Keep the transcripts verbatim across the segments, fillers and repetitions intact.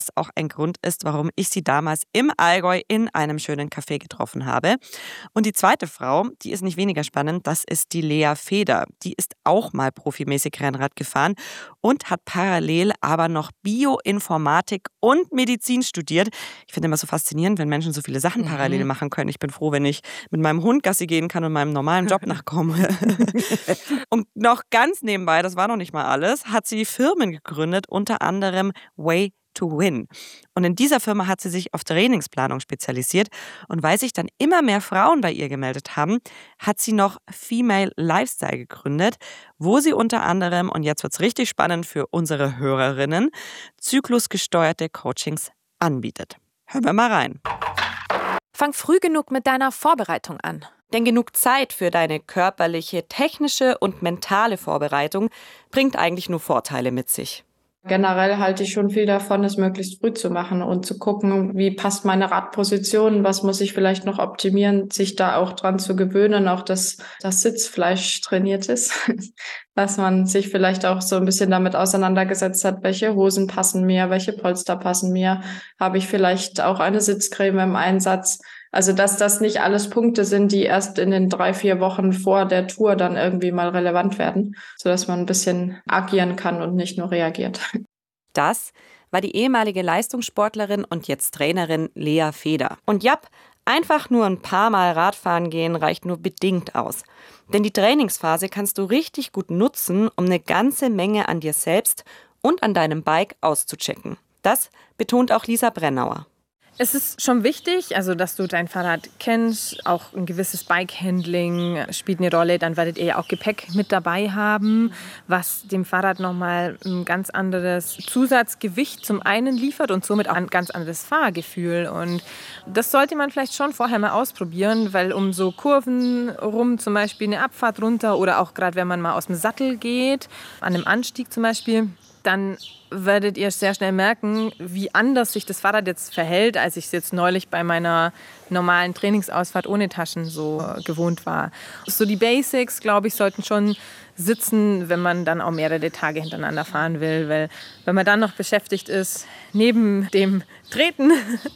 auch ein Grund ist, warum ich sie damals im Allgäu in einem schönen Café getroffen habe. Und die zweite Frau, die ist nicht weniger spannend, das ist die Lea Feder. Die ist auch mal profimäßig Rennrad gefahren und hat parallel aber noch Bioinformatik und Medizin studiert. Ich finde immer so faszinierend, wenn Menschen so viele Sachen parallel Mhm. machen können. Ich bin froh, wenn ich mit meinem Hund Gassi gehen kann und meinem normalen Job nachkomme. Und noch ganz nebenbei, das war noch nicht mal alles, hat sie Firmen gegründet, unter anderem Way to Win. Und in dieser Firma hat sie sich auf Trainingsplanung spezialisiert. Und weil sich dann immer mehr Frauen bei ihr gemeldet haben, hat sie noch Female Lifestyle gegründet, wo sie unter anderem, und jetzt wird's richtig spannend für unsere Hörerinnen, zyklusgesteuerte Coachings anbietet. Hören wir mal rein. Fang früh genug mit deiner Vorbereitung an. Denn genug Zeit für deine körperliche, technische und mentale Vorbereitung bringt eigentlich nur Vorteile mit sich. Generell halte ich schon viel davon, es möglichst früh zu machen und zu gucken, wie passt meine Radposition, was muss ich vielleicht noch optimieren, sich da auch dran zu gewöhnen, auch dass das Sitzfleisch trainiert ist, dass man sich vielleicht auch so ein bisschen damit auseinandergesetzt hat, welche Hosen passen mir, welche Polster passen mir, habe ich vielleicht auch eine Sitzcreme im Einsatz. Also dass das nicht alles Punkte sind, die erst in den drei, vier Wochen vor der Tour dann irgendwie mal relevant werden, sodass man ein bisschen agieren kann und nicht nur reagiert. Das war die ehemalige Leistungssportlerin und jetzt Trainerin Lea Feder. Und japp, einfach nur ein paar Mal Radfahren gehen reicht nur bedingt aus. Denn die Trainingsphase kannst du richtig gut nutzen, um eine ganze Menge an dir selbst und an deinem Bike auszuchecken. Das betont auch Lisa Brennauer. Es ist schon wichtig, also dass du dein Fahrrad kennst, auch ein gewisses Bike-Handling spielt eine Rolle. Dann werdet ihr ja auch Gepäck mit dabei haben, was dem Fahrrad nochmal ein ganz anderes Zusatzgewicht zum einen liefert und somit auch ein ganz anderes Fahrgefühl. Und das sollte man vielleicht schon vorher mal ausprobieren, weil um so Kurven rum, zum Beispiel eine Abfahrt runter oder auch gerade wenn man mal aus dem Sattel geht, an einem Anstieg zum Beispiel, dann werdet ihr sehr schnell merken, wie anders sich das Fahrrad jetzt verhält, als ich es jetzt neulich bei meiner normalen Trainingsausfahrt ohne Taschen so gewohnt war. So die Basics, glaube ich, sollten schon sitzen, wenn man dann auch mehrere Tage hintereinander fahren will, weil wenn man dann noch beschäftigt ist, neben dem Treten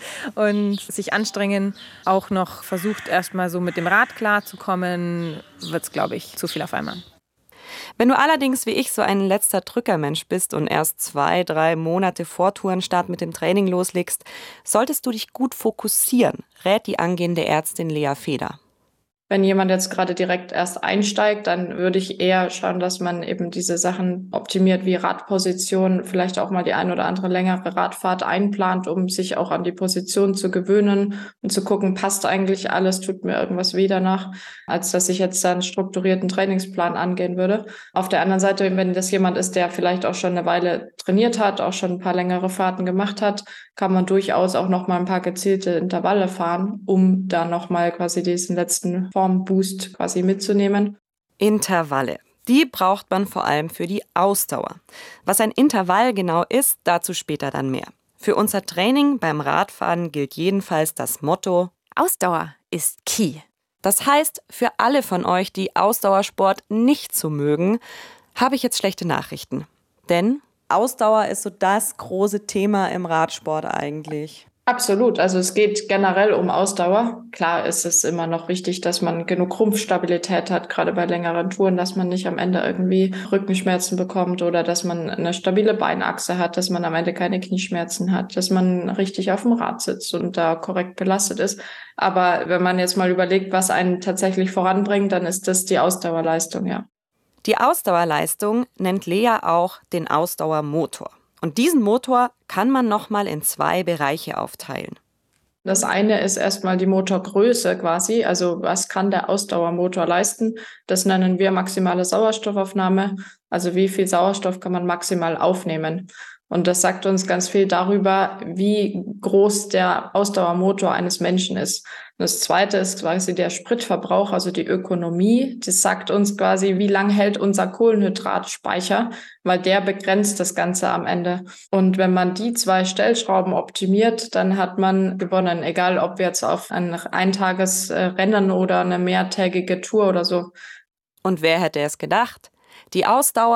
und sich anstrengen, auch noch versucht, erstmal so mit dem Rad klarzukommen, wird es, glaube ich, zu viel auf einmal. Wenn du allerdings wie ich so ein letzter Drückermensch bist und erst zwei, drei Monate vor Tourenstart mit dem Training loslegst, solltest du dich gut fokussieren, rät die angehende Ärztin Lea Feder. Wenn jemand jetzt gerade direkt erst einsteigt, dann würde ich eher schauen, dass man eben diese Sachen optimiert wie Radposition, vielleicht auch mal die ein oder andere längere Radfahrt einplant, um sich auch an die Position zu gewöhnen und zu gucken, passt eigentlich alles, tut mir irgendwas weh danach, als dass ich jetzt da einen strukturierten Trainingsplan angehen würde. Auf der anderen Seite, wenn das jemand ist, der vielleicht auch schon eine Weile trainiert hat, auch schon ein paar längere Fahrten gemacht hat, kann man durchaus auch noch mal ein paar gezielte Intervalle fahren, um da noch mal quasi diesen letzten Formboost quasi mitzunehmen. Intervalle. Die braucht man vor allem für die Ausdauer. Was ein Intervall genau ist, dazu später dann mehr. Für unser Training beim Radfahren gilt jedenfalls das Motto: Ausdauer ist key. Das heißt, für alle von euch, die Ausdauersport nicht so mögen, habe ich jetzt schlechte Nachrichten. Denn Ausdauer ist so das große Thema im Radsport eigentlich. Absolut. Also es geht generell um Ausdauer. Klar ist es immer noch wichtig, dass man genug Rumpfstabilität hat, gerade bei längeren Touren, dass man nicht am Ende irgendwie Rückenschmerzen bekommt oder dass man eine stabile Beinachse hat, dass man am Ende keine Knieschmerzen hat, dass man richtig auf dem Rad sitzt und da korrekt belastet ist. Aber wenn man jetzt mal überlegt, was einen tatsächlich voranbringt, dann ist das die Ausdauerleistung, ja. Die Ausdauerleistung nennt Lea auch den Ausdauermotor. Und diesen Motor kann man nochmal in zwei Bereiche aufteilen. Das eine ist erstmal die Motorgröße quasi, also was kann der Ausdauermotor leisten? Das nennen wir maximale Sauerstoffaufnahme, also wie viel Sauerstoff kann man maximal aufnehmen? Und das sagt uns ganz viel darüber, wie groß der Ausdauermotor eines Menschen ist. Und das zweite ist quasi der Spritverbrauch, also die Ökonomie. Das sagt uns quasi, wie lang hält unser Kohlenhydratspeicher, weil der begrenzt das Ganze am Ende. Und wenn man die zwei Stellschrauben optimiert, dann hat man gewonnen, egal ob wir jetzt auf ein Eintagesrennen oder eine mehrtägige Tour oder so. Und wer hätte es gedacht? Die Ausdauer,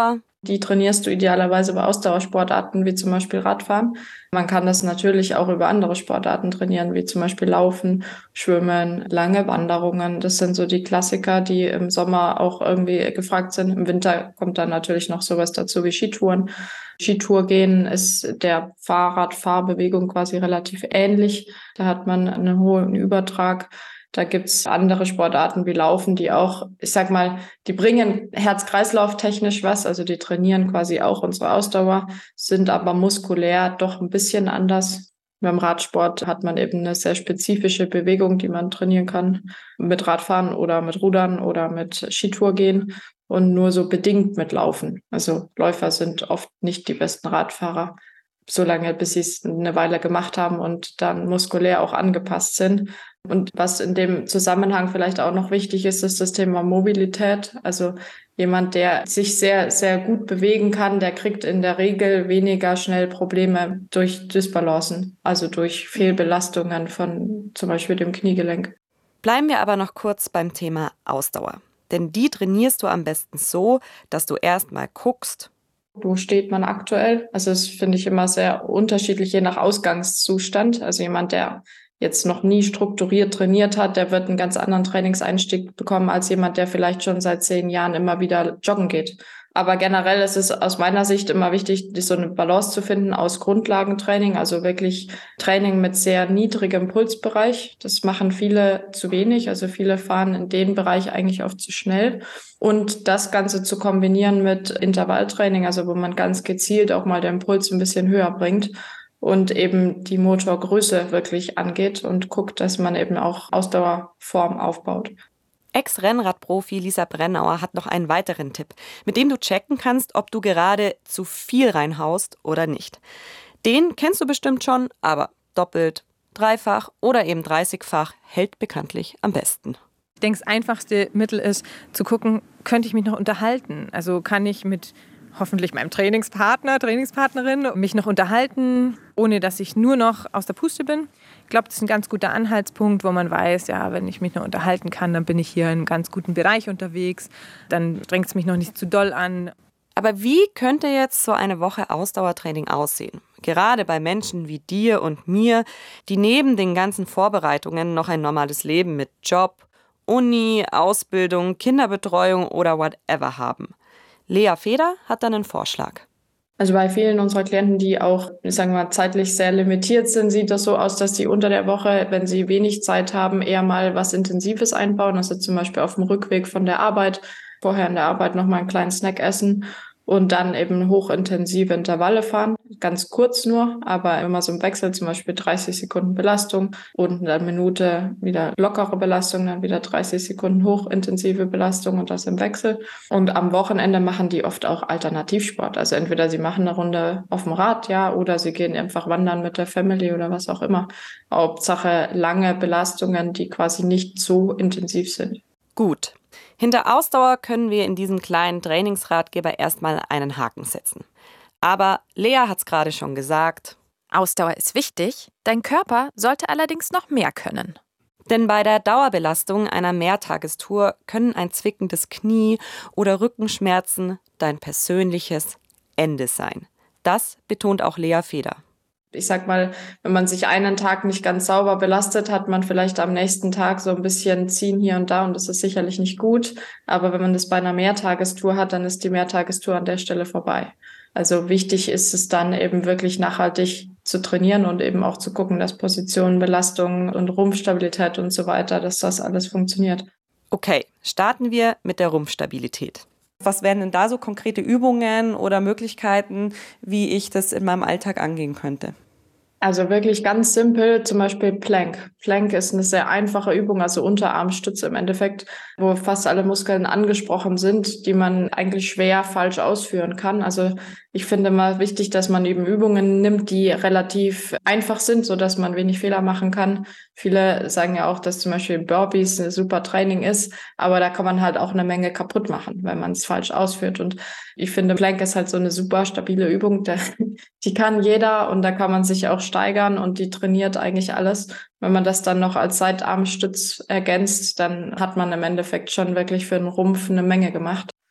Die trainierst du idealerweise bei Ausdauersportarten wie zum Beispiel Radfahren. Man kann das natürlich auch über andere Sportarten trainieren, wie zum Beispiel Laufen, Schwimmen, lange Wanderungen. Das sind so die Klassiker, die im Sommer auch irgendwie gefragt sind. Im Winter kommt dann natürlich noch sowas dazu wie Skitouren. Skitour gehen ist der Fahrradfahrbewegung quasi relativ ähnlich. Da hat man einen hohen Übertrag. Da gibt's andere Sportarten wie Laufen, die auch, ich sag mal, die bringen Herz-Kreislauf-technisch was, also die trainieren quasi auch unsere Ausdauer, sind aber muskulär doch ein bisschen anders. Beim Radsport hat man eben eine sehr spezifische Bewegung, die man trainieren kann mit Radfahren oder mit Rudern oder mit Skitour gehen und nur so bedingt mit Laufen. Also Läufer sind oft nicht die besten Radfahrer, solange bis sie es eine Weile gemacht haben und dann muskulär auch angepasst sind. Und was in dem Zusammenhang vielleicht auch noch wichtig ist, ist das Thema Mobilität. Also jemand, der sich sehr, sehr gut bewegen kann, der kriegt in der Regel weniger schnell Probleme durch Dysbalancen, also durch Fehlbelastungen von zum Beispiel dem Kniegelenk. Bleiben wir aber noch kurz beim Thema Ausdauer. Denn die trainierst du am besten so, dass du erstmal guckst, wo steht man aktuell? Also das finde ich immer sehr unterschiedlich, je nach Ausgangszustand. Also jemand, der jetzt noch nie strukturiert trainiert hat, der wird einen ganz anderen Trainingseinstieg bekommen als jemand, der vielleicht schon seit zehn Jahren immer wieder joggen geht. Aber generell ist es aus meiner Sicht immer wichtig, so eine Balance zu finden aus Grundlagentraining, also wirklich Training mit sehr niedrigem Pulsbereich. Das machen viele zu wenig, also viele fahren in den Bereich eigentlich oft zu schnell. Und das Ganze zu kombinieren mit Intervalltraining, also wo man ganz gezielt auch mal den Puls ein bisschen höher bringt und eben die Motorgröße wirklich angeht und guckt, dass man eben auch Ausdauerform aufbaut. Ex-Rennradprofi Lisa Brennauer hat noch einen weiteren Tipp, mit dem du checken kannst, ob du gerade zu viel reinhaust oder nicht. Den kennst du bestimmt schon, aber doppelt, dreifach oder eben dreißigfach hält bekanntlich am besten. Ich denke, das einfachste Mittel ist, zu gucken, könnte ich mich noch unterhalten? Also kann ich mit hoffentlich meinem Trainingspartner, Trainingspartnerin mich noch unterhalten, ohne dass ich nur noch aus der Puste bin? Ich glaube, das ist ein ganz guter Anhaltspunkt, wo man weiß, ja, wenn ich mich noch unterhalten kann, dann bin ich hier in einem ganz guten Bereich unterwegs, dann strengt es mich noch nicht zu doll an. Aber wie könnte jetzt so eine Woche Ausdauertraining aussehen? Gerade bei Menschen wie dir und mir, die neben den ganzen Vorbereitungen noch ein normales Leben mit Job, Uni, Ausbildung, Kinderbetreuung oder whatever haben. Lea Feder hat dann einen Vorschlag. Also bei vielen unserer Klienten, die auch, sagen wir mal, zeitlich sehr limitiert sind, sieht das so aus, dass sie unter der Woche, wenn sie wenig Zeit haben, eher mal was Intensives einbauen. Also zum Beispiel auf dem Rückweg von der Arbeit, vorher in der Arbeit nochmal einen kleinen Snack essen und dann eben hochintensive Intervalle fahren. Ganz kurz nur, aber immer so im Wechsel, zum Beispiel dreißig Sekunden Belastung und eine Minute wieder lockere Belastung, dann wieder dreißig Sekunden hochintensive Belastung und das im Wechsel. Und am Wochenende machen die oft auch Alternativsport. Also entweder sie machen eine Runde auf dem Rad, ja, oder sie gehen einfach wandern mit der Family oder was auch immer. Hauptsache lange Belastungen, die quasi nicht so intensiv sind. Gut. Hinter Ausdauer können wir in diesem kleinen Trainingsratgeber erstmal einen Haken setzen. Aber Lea hat es gerade schon gesagt. Ausdauer ist wichtig, dein Körper sollte allerdings noch mehr können. Denn bei der Dauerbelastung einer Mehrtagestour können ein zwickendes Knie oder Rückenschmerzen dein persönliches Ende sein. Das betont auch Lea Feder. Ich sag mal, wenn man sich einen Tag nicht ganz sauber belastet, hat man vielleicht am nächsten Tag so ein bisschen Ziehen hier und da und das ist sicherlich nicht gut. Aber wenn man das bei einer Mehrtagestour hat, dann ist die Mehrtagestour an der Stelle vorbei. Also wichtig ist es dann eben wirklich nachhaltig zu trainieren und eben auch zu gucken, dass Positionen, Belastungen und Rumpfstabilität und so weiter, dass das alles funktioniert. Okay, starten wir mit der Rumpfstabilität. Was wären denn da so konkrete Übungen oder Möglichkeiten, wie ich das in meinem Alltag angehen könnte? Also wirklich ganz simpel, zum Beispiel Plank. Plank ist eine sehr einfache Übung, also Unterarmstütze im Endeffekt, wo fast alle Muskeln angesprochen sind, die man eigentlich schwer falsch ausführen kann. Also ich finde mal wichtig, dass man eben Übungen nimmt, die relativ einfach sind, so dass man wenig Fehler machen kann. Viele sagen ja auch, dass zum Beispiel Burpees ein super Training ist, aber da kann man halt auch eine Menge kaputt machen, wenn man es falsch ausführt. Und ich finde, Plank ist halt so eine super stabile Übung, die kann jeder und da kann man sich auch steigern und die trainiert eigentlich alles. Wenn man das dann noch als Seitarmstütz ergänzt, dann hat man im Endeffekt schon wirklich für den Rumpf eine Menge gemacht.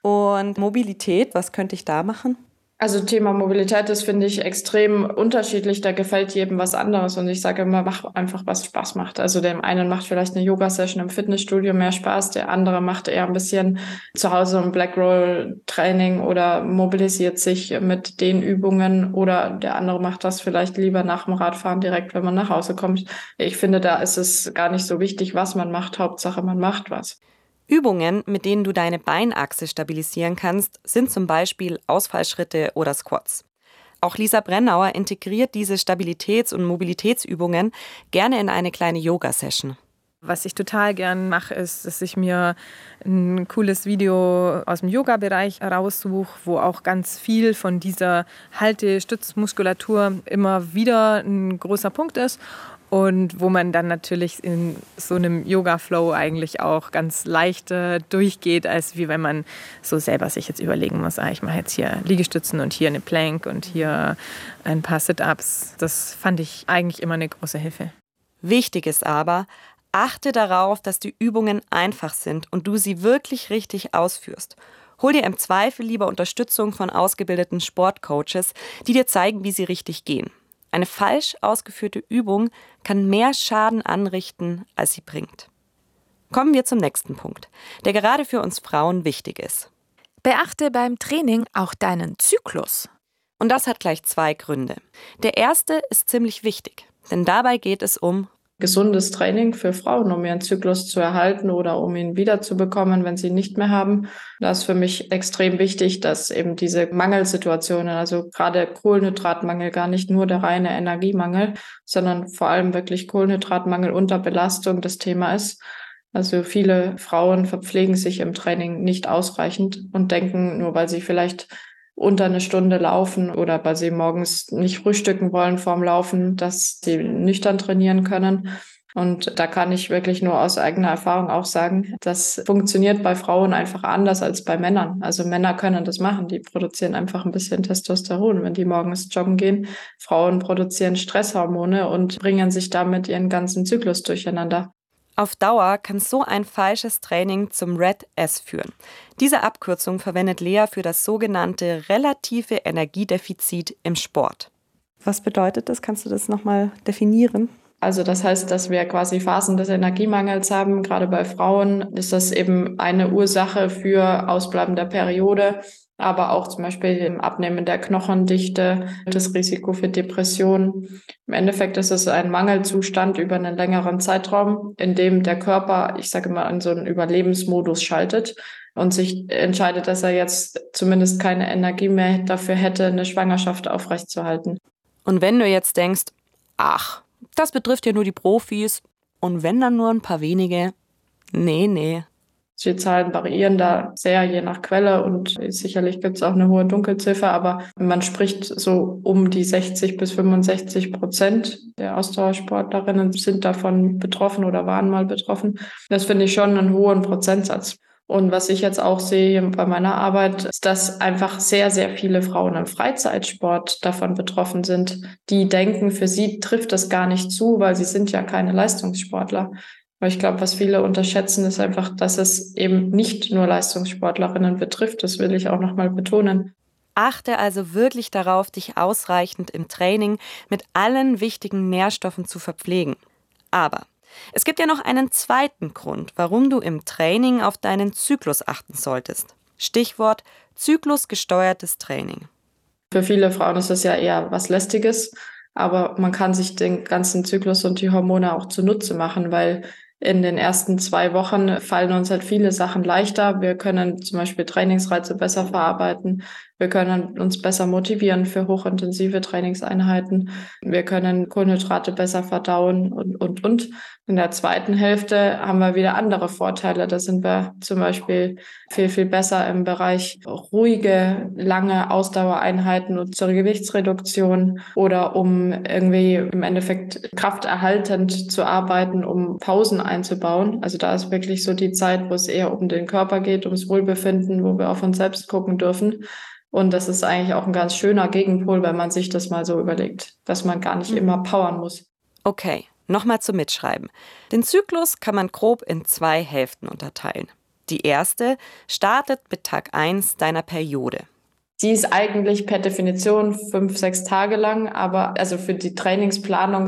Und Mobilität, was könnte ich da machen? Also Thema Mobilität, das finde ich extrem unterschiedlich. Da gefällt jedem was anderes. Und ich sage immer, mach einfach, was Spaß macht. Also dem einen macht vielleicht eine Yoga-Session im Fitnessstudio mehr Spaß. Der andere macht eher ein bisschen zu Hause ein Black-Roll-Training oder mobilisiert sich mit den Übungen. Oder der andere macht das vielleicht lieber nach dem Radfahren direkt, wenn man nach Hause kommt. Ich finde, da ist es gar nicht so wichtig, was man macht. Hauptsache, man macht was. Übungen, mit denen du deine Beinachse stabilisieren kannst, sind zum Beispiel Ausfallschritte oder Squats. Auch Lisa Brennauer integriert diese Stabilitäts- und Mobilitätsübungen gerne in eine kleine Yoga-Session. Was ich total gern mache, ist, dass ich mir ein cooles Video aus dem Yoga-Bereich raussuche, wo auch ganz viel von dieser Halte-Stützmuskulatur immer wieder ein großer Punkt ist. Und wo man dann natürlich in so einem Yoga-Flow eigentlich auch ganz leicht äh, durchgeht, als wie wenn man so selber sich jetzt überlegen muss, ah, ich mache jetzt hier Liegestützen und hier eine Plank und hier ein paar Sit-Ups. Das fand ich eigentlich immer eine große Hilfe. Wichtig ist aber, achte darauf, dass die Übungen einfach sind und du sie wirklich richtig ausführst. Hol dir im Zweifel lieber Unterstützung von ausgebildeten Sportcoaches, die dir zeigen, wie sie richtig gehen. Eine falsch ausgeführte Übung kann mehr Schaden anrichten, als sie bringt. Kommen wir zum nächsten Punkt, der gerade für uns Frauen wichtig ist. Beachte beim Training auch deinen Zyklus. Und das hat gleich zwei Gründe. Der erste ist ziemlich wichtig, denn dabei geht es um gesundes Training für Frauen, um ihren Zyklus zu erhalten oder um ihn wiederzubekommen, wenn sie ihn nicht mehr haben. Das ist für mich extrem wichtig, dass eben diese Mangelsituationen, also gerade Kohlenhydratmangel, gar nicht nur der reine Energiemangel, sondern vor allem wirklich Kohlenhydratmangel unter Belastung das Thema ist. Also viele Frauen verpflegen sich im Training nicht ausreichend und denken, nur weil sie vielleicht unter eine Stunde laufen oder weil sie morgens nicht frühstücken wollen vorm Laufen, dass sie nüchtern trainieren können. Und da kann ich wirklich nur aus eigener Erfahrung auch sagen, das funktioniert bei Frauen einfach anders als bei Männern. Also Männer können das machen, die produzieren einfach ein bisschen Testosteron, wenn die morgens joggen gehen. Frauen produzieren Stresshormone und bringen sich damit ihren ganzen Zyklus durcheinander. Auf Dauer kann so ein falsches Training zum R E D S führen. Diese Abkürzung verwendet Lea für das sogenannte relative Energiedefizit im Sport. Was bedeutet das? Kannst du das nochmal definieren? Also das heißt, dass wir quasi Phasen des Energiemangels haben. Gerade bei Frauen ist das eben eine Ursache für Ausbleiben der Periode, aber auch zum Beispiel im Abnehmen der Knochendichte, das Risiko für Depressionen. Im Endeffekt ist es ein Mangelzustand über einen längeren Zeitraum, in dem der Körper, ich sage mal, in so einen Überlebensmodus schaltet und sich entscheidet, dass er jetzt zumindest keine Energie mehr dafür hätte, eine Schwangerschaft aufrechtzuerhalten. Und wenn du jetzt denkst, ach, das betrifft ja nur die Profis und wenn dann nur ein paar wenige, nee, nee. Die Zahlen variieren da sehr je nach Quelle und sicherlich gibt es auch eine hohe Dunkelziffer, aber man spricht so um die sechzig bis fünfundsechzig Prozent der Ausdauersportlerinnen sind davon betroffen oder waren mal betroffen. Das finde ich schon einen hohen Prozentsatz. Und was ich jetzt auch sehe bei meiner Arbeit, ist, dass einfach sehr, sehr viele Frauen im Freizeitsport davon betroffen sind, die denken, für sie trifft das gar nicht zu, weil sie sind ja keine Leistungssportler. Weil ich glaube, was viele unterschätzen, ist einfach, dass es eben nicht nur Leistungssportlerinnen betrifft. Das will ich auch nochmal betonen. Achte also wirklich darauf, dich ausreichend im Training mit allen wichtigen Nährstoffen zu verpflegen. Aber es gibt ja noch einen zweiten Grund, warum du im Training auf deinen Zyklus achten solltest. Stichwort zyklusgesteuertes Training. Für viele Frauen ist das ja eher was Lästiges, aber man kann sich den ganzen Zyklus und die Hormone auch zunutze machen, weil in den ersten zwei Wochen fallen uns halt viele Sachen leichter. Wir können zum Beispiel Trainingsreize besser verarbeiten. Wir können uns besser motivieren für hochintensive Trainingseinheiten. Wir können Kohlenhydrate besser verdauen und, und, und. In der zweiten Hälfte haben wir wieder andere Vorteile. Da sind wir zum Beispiel viel, viel besser im Bereich ruhige, lange Ausdauereinheiten und zur Gewichtsreduktion oder um irgendwie im Endeffekt krafterhaltend zu arbeiten, um Pausen einzubauen. Also da ist wirklich so die Zeit, wo es eher um den Körper geht, ums Wohlbefinden, wo wir auf uns selbst gucken dürfen. Und das ist eigentlich auch ein ganz schöner Gegenpol, wenn man sich das mal so überlegt, dass man gar nicht immer powern muss. Okay, nochmal zum Mitschreiben. Den Zyklus kann man grob in zwei Hälften unterteilen. Die erste startet mit Tag eins deiner Periode. Die ist eigentlich per Definition fünf, sechs Tage lang, aber also für die Trainingsplanung